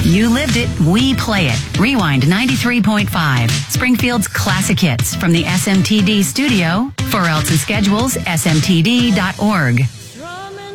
You lived it, we play it. Rewind 93.5. Springfield's classic hits from the SMTD studio. For Elsa schedules, smtd.org.